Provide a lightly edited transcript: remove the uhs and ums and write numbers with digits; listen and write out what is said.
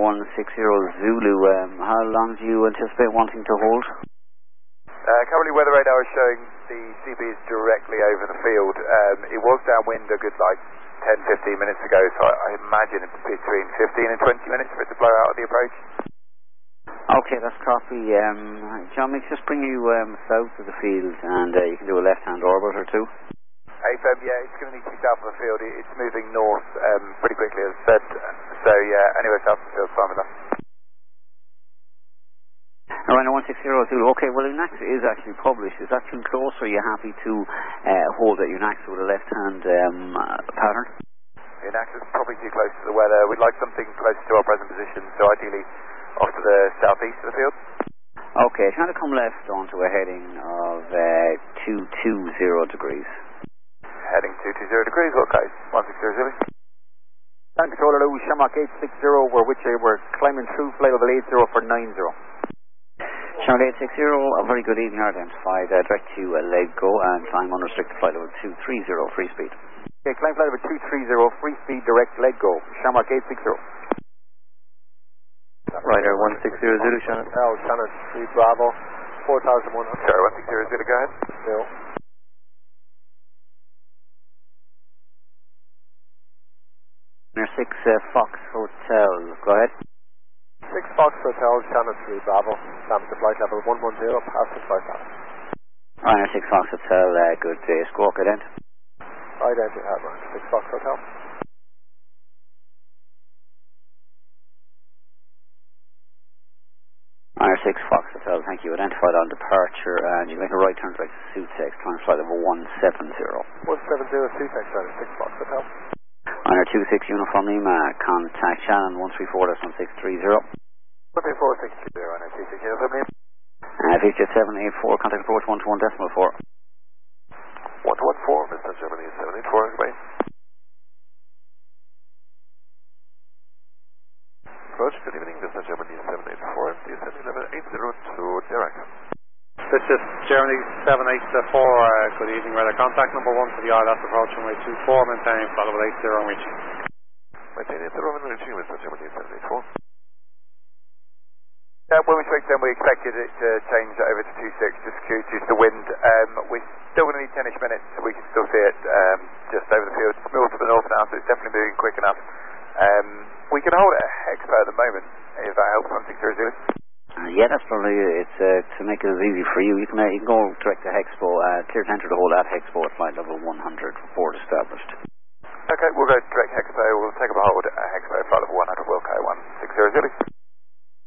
160 Zulu. How long do you anticipate wanting to hold? Currently weather radar is showing the CB is directly over the field. It was downwind a good 10-15 minutes ago, so I imagine it's between 15 and 20 minutes for it to blow out of the approach. Okay, that's copy. John, may just bring you south of the field, and you can do a left-hand orbit or two. AFM, yeah, it's going to need to be south of the field. It's moving north pretty quickly, as I said. So, yeah, anywhere south of the field is fine with that. Alright, 160 Zulu. Okay, well, UNAX is actually published. Is that too close, or are you happy to hold that UNAX with a left-hand pattern? UNAX is probably too close to the weather. We'd like something closer to our present position, so ideally off to the southeast of the field. Okay, trying to come left onto a heading of 220 degrees. Heading 220 degrees, okay. 160 Zulu. Tank controller Lou, Shamrock 860, we're with you. We're climbing through flight level 80 for 90. Shamrock 860, a very good evening, identified. Direct to leg go and climb unrestricted flight level 230, free speed. Okay, climb flight level 230, free speed, direct leg go. Shamrock 860. Ryder 160 Zulu, Shannon. Shannon, 3 Bravo, 4001. Sorry, 160 Zulu, go ahead. No. Near 6 Fox Hotel, go ahead. 6 Fox Hotel, Shannon 3 Bravo, damage to flight level 110, pass the flight level. Ryder 6 Fox Hotel, good squawk ident. Ident, you have 6 Fox Hotel. Ryder 6 Fox Hotel, thank you. Identified on departure, and you make a right turn direct to Sutex, climb flight level 170. 170, Sutex, Ryder 6 Fox Hotel. Ryder 26 Uniform Lima, contact Shannon 134.1630. 134.630, Ryder 26 Uniform Lima. VJ 784, contact approach 121.4. 114, Mr. Germany 784, goodbye. Approach, good evening, Mr. Germany 784, DSN 1180 direct. This is Germany 784, good evening, weather contact number 1 for the ILS approach runway 24, maintaining flight level 80 and reaching. Maintaining 80 and reaching, Mr. Germany 784. When we spoke to them, we expected it to change over to 26 just due to the wind. We're still going to need 10-ish minutes, so we can still see it just over the field. It's north to the north now, so it's definitely moving quick enough. We can hold it at Hexpo at the moment, if that helps, 160. Yeah, that's probably it's to make it as easy for you. You can go direct to Hexpo, clear to enter the hold at Hexpo at flight level 100, report established. Okay, we'll go direct Hexpo. We'll take up a hold at Hexpo, flight level 100, Wilco 160.